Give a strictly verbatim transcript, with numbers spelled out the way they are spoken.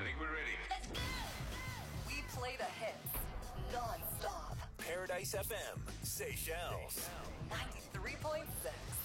I think we're ready. Let's go! We play the hits non-stop. Paradise F M, Seychelles. ninety-three point six.